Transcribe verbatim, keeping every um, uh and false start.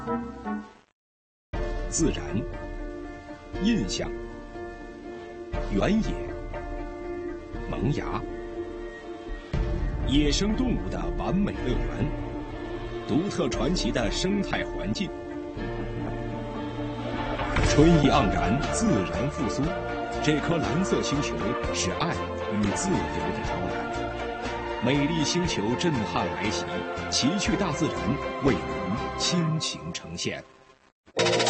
自然、印象、原野、萌芽，野生动物的完美乐园，独特传奇的生态环境，春意盎然，自然复苏。这颗蓝色星球是爱与自由的摇篮。美丽星球震撼来袭，奇趣大自然为您倾情呈现。